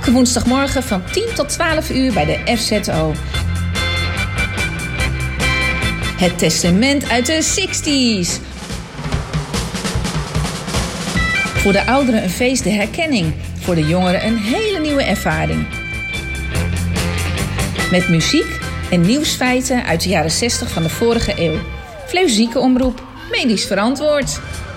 Elke woensdagmorgen van 10 tot 12 uur bij de FZO. Het testament uit de 60s. Voor de ouderen een feest der herkenning. Voor de jongeren een hele nieuwe ervaring. Met muziek en nieuwsfeiten uit de jaren 60 van de vorige eeuw. Fleuzieke omroep, medisch verantwoord.